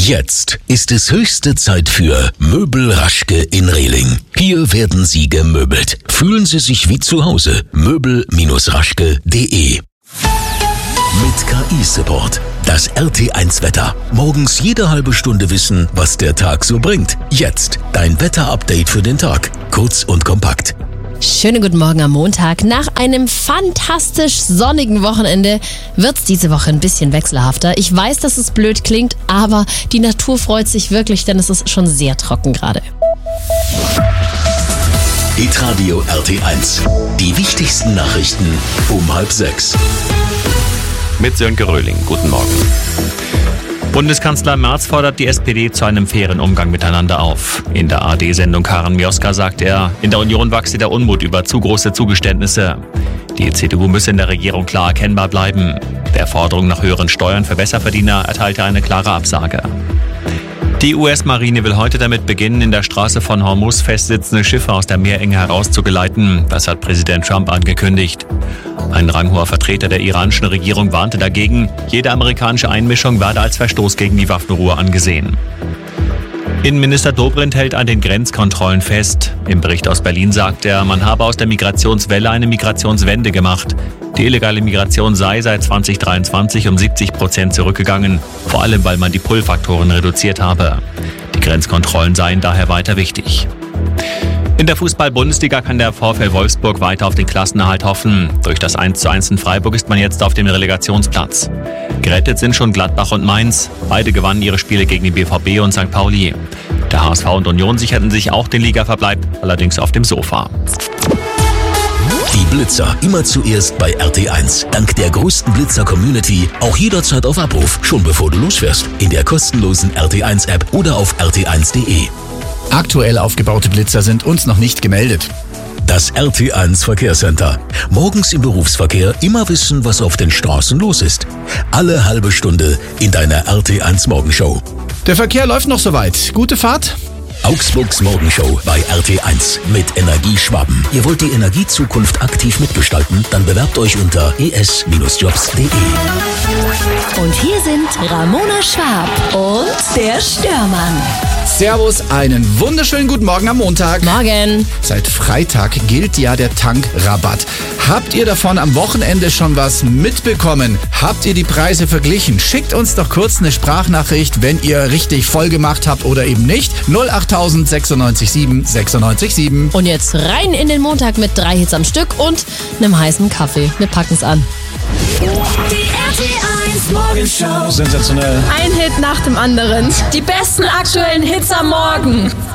Jetzt ist es höchste Zeit für Möbel Raschke in Rehling. Hier werden Sie gemöbelt. Fühlen Sie sich wie zu Hause. Möbel-raschke.de. Mit KI-Support. Das RT1-Wetter. Morgens jede halbe Stunde wissen, was der Tag so bringt. Jetzt dein Wetter-Update für den Tag. Kurz und kompakt. Schönen guten Morgen am Montag. Nach einem fantastisch sonnigen Wochenende wird's diese Woche ein bisschen wechselhafter. Ich weiß, dass es blöd klingt, aber die Natur freut sich wirklich, denn es ist schon sehr trocken gerade. Hitradio RT1. Die wichtigsten Nachrichten um 5:30. Mit Sönke Röhling. Guten Morgen. Bundeskanzler Merz fordert die SPD zu einem fairen Umgang miteinander auf. In der ARD-Sendung Karen Mioska sagt er, in der Union wachse der Unmut über zu große Zugeständnisse. Die CDU müsse in der Regierung klar erkennbar bleiben. Der Forderung nach höheren Steuern für Besserverdiener erteilte er eine klare Absage. Die US-Marine will heute damit beginnen, in der Straße von Hormuz festsitzende Schiffe aus der Meerenge herauszugeleiten. Das hat Präsident Trump angekündigt. Ein ranghoher Vertreter der iranischen Regierung warnte dagegen, jede amerikanische Einmischung werde als Verstoß gegen die Waffenruhe angesehen. Innenminister Dobrindt hält an den Grenzkontrollen fest. Im Bericht aus Berlin sagt er, man habe aus der Migrationswelle eine Migrationswende gemacht. Die illegale Migration sei seit 2023 um 70% zurückgegangen, vor allem weil man die Pull-Faktoren reduziert habe. Die Grenzkontrollen seien daher weiter wichtig. In der Fußball-Bundesliga kann der VfL Wolfsburg weiter auf den Klassenerhalt hoffen. Durch das 1:1 in Freiburg ist man jetzt auf dem Relegationsplatz. Gerettet sind schon Gladbach und Mainz. Beide gewannen ihre Spiele gegen die BVB und St. Pauli. Der HSV und Union sicherten sich auch den Ligaverbleib, allerdings auf dem Sofa. Die Blitzer immer zuerst bei RT1. Dank der größten Blitzer-Community auch jederzeit auf Abruf, schon bevor du losfährst. In der kostenlosen RT1-App oder auf rt1.de. Aktuell aufgebaute Blitzer sind uns noch nicht gemeldet. Das RT1 Verkehrscenter. Morgens im Berufsverkehr immer wissen, was auf den Straßen los ist. Alle halbe Stunde in deiner RT1 Morgenshow. Der Verkehr läuft noch soweit. Gute Fahrt. Augsburgs Morgenshow bei RT1 mit Energieschwaben. Ihr wollt die Energiezukunft aktiv mitgestalten? Dann bewerbt euch unter es-jobs.de. Und hier sind Ramona Schwab und der Störmann. Servus, einen wunderschönen guten Morgen am Montag. Morgen. Seit Freitag gilt ja der Tankrabatt. Habt ihr davon am Wochenende schon was mitbekommen? Habt ihr die Preise verglichen? Schickt uns doch kurz eine Sprachnachricht, wenn ihr richtig voll gemacht habt oder eben nicht. 08000 96 7 96 7. Und jetzt rein in den Montag mit 3 Hits am Stück und einem heißen Kaffee. Wir packen's an. Die RT1 Morgenshow. Sensationell. Ein Hit nach dem anderen. Die besten aktuellen Hits am Morgen.